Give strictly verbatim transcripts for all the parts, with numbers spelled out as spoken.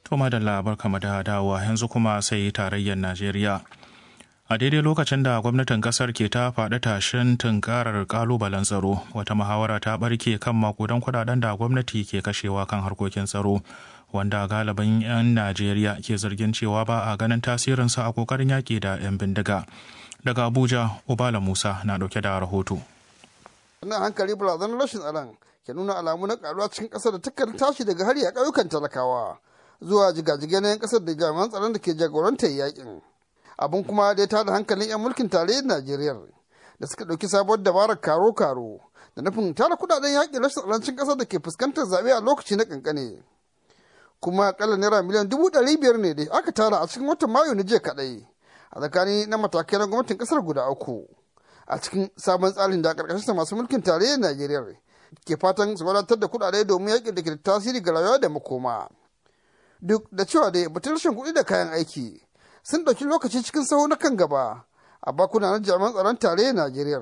To madalla barkamu da dawowa yanzu kuma sai tarayyar Najeriya. A daidai lokacin da gwamnatin kasar ke ta faɗi tashin tunkarar kalubalen tsaro, wata muhawara ta barke kan makudan kudaden da gwamnati ke kashewa kan harkokin tsaro, wanda galibin 'yan Najeriya ke zargin cewa ba a ganin tasirinsa a kokarin yaƙi da 'yan bindiga. Daga Abuja, Ubala Musa na ɗauke da rahoto. Wannan hankali barazanar rashin tsaron ke nuna alamu na karuwa cikin ƙasar da takan tashi daga hari a ƙauyukan talakawa zuwa jigajigai na 'yan ƙasar da jami'an tsaron da ke jagorantar yaƙin. Abin kuma da ya tada hankalin 'yan mulkin tarayyar Najeriya da suka ɗauki sabuwar dabarar karo-karo da nufin tara kudaden yaƙi rashin tsarancin ƙasar da ke fuskantar zaɓe a lokaci na ƙanƙane. Kuma akalla naira miliyan dubu ɗari biyar ne da aka tara a cikin watan Mayu na jiya kaɗai a tsakani na matakai na gwamnatin ƙasar guda uku a cikin sabon tsarin da ƙarƙashinsa masu mulkin tarayyar Najeriya ke fatan su wadatar da kuɗaɗe domin yaƙi da ke da tasiri ga rayuwa da makoma. Duk da cewa dai batun rashin kuɗi da kayan aiki sun ɗauki lokaci cikin saho na kan gaba a bakuna na jami'an tsaron tarayyar Najeriya.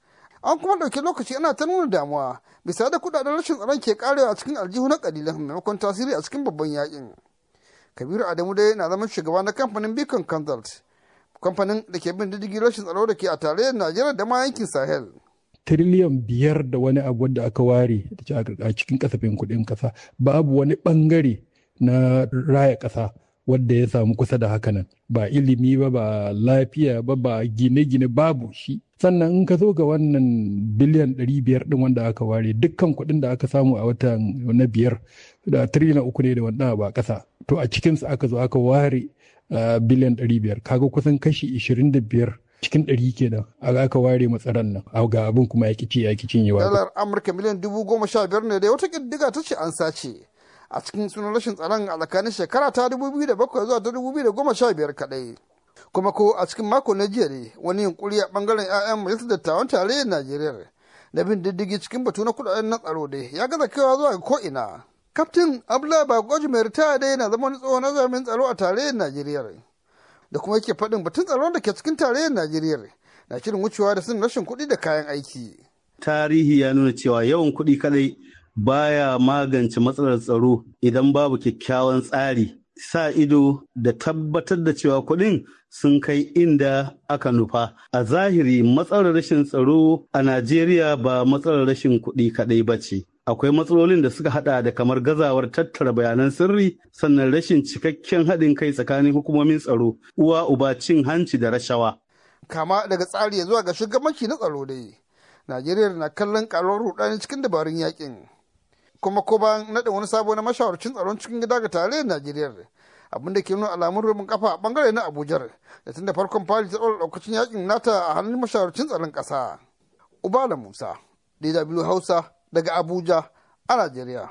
An kuma ɗauki lokaci ana ta nuna damuwa bisa da kuɗaɗen rashin tsaron ke karewa a cikin aljihu na ƙalilan maimakon tasiri a cikin babban yakin. Kabiru Adamu dai na zaman shugaba na kamfanin Beacon Consult, kamfanin da ke bin diddigi rashin tsaro da ke a tarayyar Najeriya da ma yankin Sahel. Tiriliyan biyar da wani abu da aka ware a cikin kasafin kuɗin ƙasa, babu wani ɓangare na raya ƙasa wadda ya samu kusa da hakanan, ba ilimi ba, ba lafiya ba, ba gine-gine, babu shi. Sannan in ka zo ga wannan biliyan ɗari biyar ɗin wanda aka ware, dukkan kuɗin da aka samu a watan na biyar da tiriliyan uku ne da wanda ba ƙasa, to a cikinsu aka zo aka ware biliyan ɗari biyar, kaga kusan kashi ishirin da biyar cikin ɗari kenan aka ware matsaran nan, ga abin kuma ya kici ya kicin yawa. Dalar Amurka miliyan dubu goma sha biyar ne da wata ƙiddiga ta ce an sace a cikin sunan rashin tsaron a tsakanin shekara ta dubu biyu da bakwai zuwa ta dubu biyu da goma sha biyar kaɗai. Kuma ko a cikin mako na jiya ne wani yunkuri a ɓangaren 'ya'yan majalisar dattawan tarayyar Najeriya da bin diddigi cikin batu na kuɗaɗen na tsaro dai ya gaza kaiwa zuwa ko'ina. Kaftin Abdullahi Bagoji mai ritaya dai na zama wani tsohon nazarin tsaro a tarayyar Najeriya da kuma yake faɗin batun tsaron da ke cikin tarayyar Najeriya na shirin wucewa da sun rashin kuɗi da kayan aiki. Tarihi ya nuna cewa yawan kuɗi kadai baya magance matsalar tsaro idan babu kyakkyawan tsari, sa ido da tabbatar da cewa kuɗin sun kai inda aka nufa. A zahiri matsalar rashin tsaro a Najeriya ba matsalar rashin kuɗi kaɗai ba ce. Akwai matsalolin da suka hada da kamar gazawar tattara bayanan sirri, sannan rashin cikakken haɗin kai tsakanin hukumomin tsaro, uwa uba cin hanci da rashawa. Kama daga tsari ya zuwa ga shugabanci na tsaro dai, Najeriya na kallon karuwar rudani cikin dabarun yakin. Kuma ko bayan naɗa wani sabo na mashawarcin tsaron cikin gida ga tarayyar Najeriya, abinda ke nuna alamun rubin kafa a bangare na Abuja, da tun da farkon fari ta ɗaura ɗaukacin yakin nata a hannun mashawarcin tsaron ƙasa. Ubala Musa, D W Hausa, daga Abuja a Najeriya.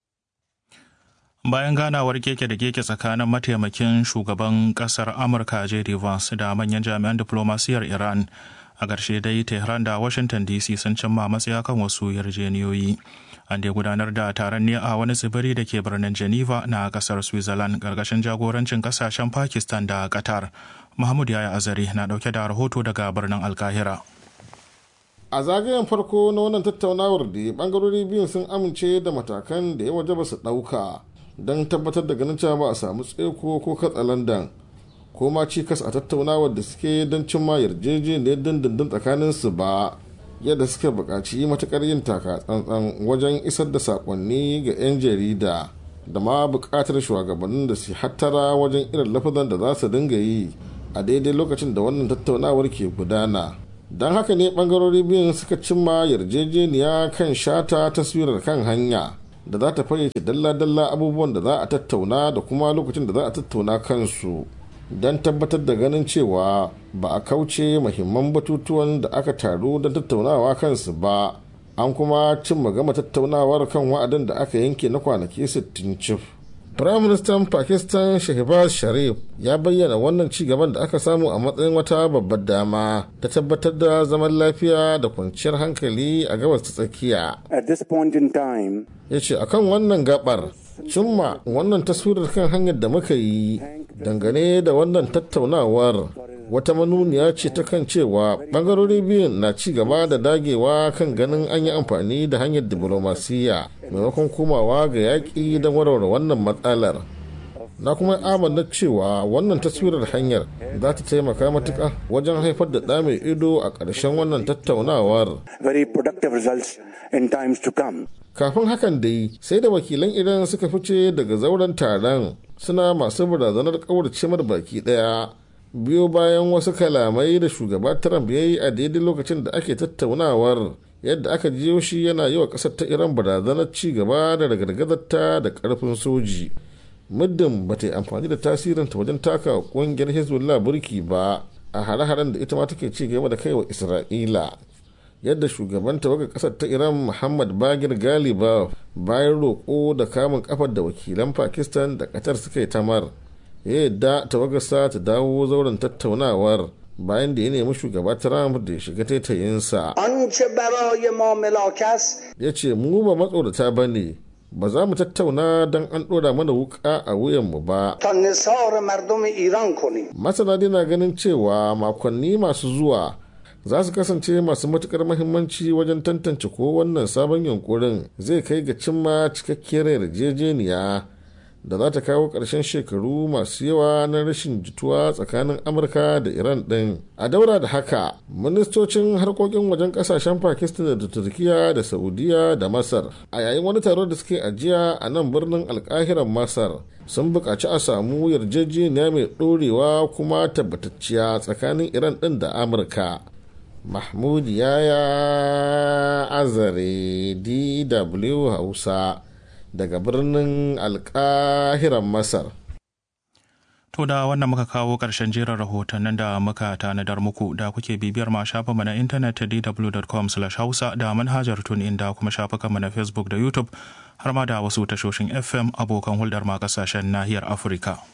Bayan ganawar keke da keke tsakanin mataimakin shugaban kasar Amurka J D Vance da manyan jami'an diplomasiyar Iran, a ƙarshe dai Tehran da Washington D C sun cimma matsaya kan wasu yarjeniyoyi. An dai gudanar da taron ne a wani tsibiri da ke birnin Geneva na kasar Switzerland ƙarƙashin jagorancin ƙasashen Pakistan da Qatar. Mahmud Yaya Azari na ɗauke da rahoto daga birnin Alkahira. A zagayen farko na wannan tattaunawar da bangarori biyun sun amince da matakan da ya wajaba su ɗauka don tabbatar da ganin cewa ba a samu tseko ko katsalandan ko ma cikas a tattaunawar da suke don cimma yarjejeniyar dindindin tsakanin su ba, yadda suka buƙaci matuƙar yin taka tsantsan wajen isar da saƙonni ga 'yan jarida da ma buƙatar shugabannin da su hattara wajen irin lafazan da za su dinga yi a daidai lokacin da wannan tattaunawar ke gudana. Don haka ne bangarori biyun suka cimma yarjejeniya kan shata taswirar kan hanya da za ta fayyace dalla-dalla abubuwan da za a tattauna da kuma lokacin da za a tattauna kansu, don tabbatar da ganin cewa ba a kauce muhimman batutuwan da aka taru don tattaunawa kansu ba. An kuma cimma gama tattaunawar kan wa'adin da aka yanke na kwanaki sittin cif. Firaministan Pakistan Shehbaz Sharif ya bayyana wannan ci gaban da aka samu a matsayin wata babbar dama ta tabbatar da zaman lafiya da kwanciyar hankali a gabas ta tsakiya. Ya ce akan wannan gabar cimma wannan taswirar kan hanyar da muka yi dangane da wannan tattaunawar wata manuniya ce ta kan cewa bangarori biyun na ci gaba da dagewa kan ganin an yi amfani da hanyar diplomasiyya maimakon komawa ga yaƙi don warware wannan matsalar. na kuma amanna cewa wannan taswirar hanyar za ta taimaka matuƙa wajen haifar da ɗa mai ido a ƙarshen wannan tattaunawar. Kafin hakan dai sai da wakilan Iran suka fice daga zauren taron suna masu barazanar ƙaurace mar baki ɗaya biyo bayan wasu kalamai da shugaba Trump ya yi a daidai lokacin da ake tattaunawar, yadda aka jiyo shi yana yi wa ƙasar ta Iran barazanar ci gaba da ragargazarta da ƙarfin soji. Muddin ba ta yi amfani da tasirinta wajen taka ƙungiyar Hezbollah burki ba a hare-haren da ita ma take ci gaba da kai wa Isra'ila. Yadda shugaban tawagar ƙasar ta Iran Muhammad Bagir Ghalibaf bayan roƙo da kamun kafar da wakilan Pakistan da Qatar suka yi tamar, ya yadda tawagarsa ta dawo zauren tattaunawar bayan da ya nemi shugaba Trump da ya shiga taitayinsa. Ya ce mu ba matsorata ba ne, ba za mu tattauna don an ɗora mana wuka a wuyanmu ba. Masana dai na ganin cewa makonni masu zuwa za su kasance masu matukar mahimmanci wajen tantance ko wannan sabon yunkurin zai kai ga cimma cikakkiyar yarjejeniya da za ta kawo ƙarshen shekaru masu yawa na rashin jituwa tsakanin Amurka da Iran ɗin. A daura da haka, ministocin harkokin wajen ƙasashen Pakistan da Turkiya da Saudiya da Masar a yayin wani taro da suke ajiya a nan birnin Alƙahiran Masar sun buƙaci a samu yarjejeniya mai ɗorewa kuma tabbatacciya tsakanin Iran ɗin da Amurka. Mahmud Yaya Azare, D W Hausa, daga birnin Alƙahiran Masar. To da wannan muka kawo ƙarshen jerin rahotannin da muka tanadar muku, da kuke bibiyar ma shafinmu na intanet d w dot com slash hausa da manhajar TuneIn da kuma shafukanmu na Facebook da YouTube har ma da wasu tashoshin F M abokan hulɗar ma ƙasashen nahiyar Afirka.